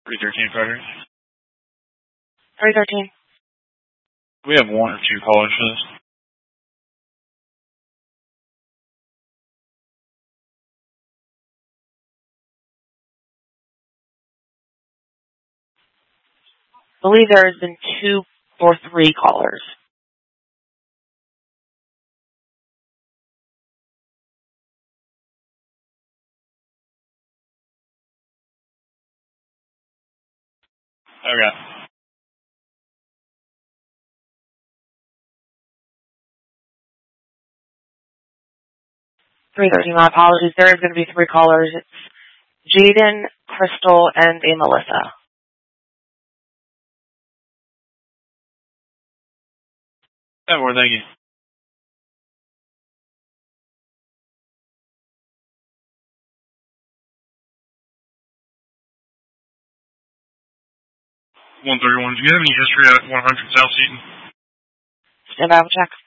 313 Frederick. 313. We have one or two callers for this. I believe there has been 2 or 3 callers. Okay. 313, my apologies. There is going to be 3 callers. It's Jaden, Crystal, and a Melissa. Yeah, well, thank you. $131. Do you have any history at 100 South Seaton? Stand by, we'll check.